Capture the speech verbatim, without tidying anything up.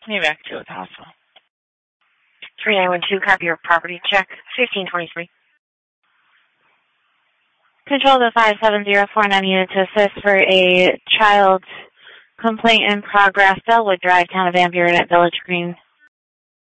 Me back to the hospital. three nine one two, copy your property check, fifteen twenty-three. Control the five seven zero four nine unit to assist for a child complaint in progress, Bellwood Drive, Town of Van Buren at Village Green.